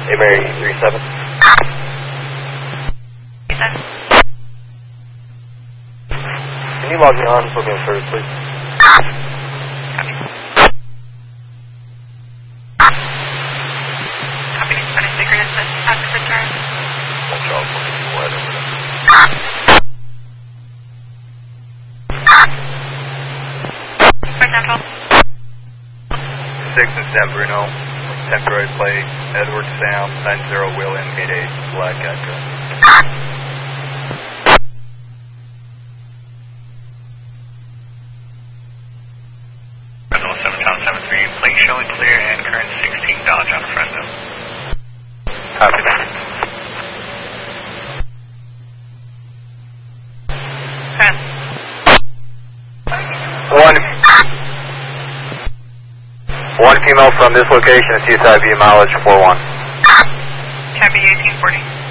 Mary 37. Can you log me on for being service, please? Copy. Spanish speaker is at the return. Watch out for me, weather. For Central. 6 in San Bruno. Temporary plate. Edward Sam 90 William 88 Black Echo. Rebel 773, plate showing clear and current 16 Dodge on Fresno. Copy that. One female from this location, Seaside View, mileage 41. Copy 1840.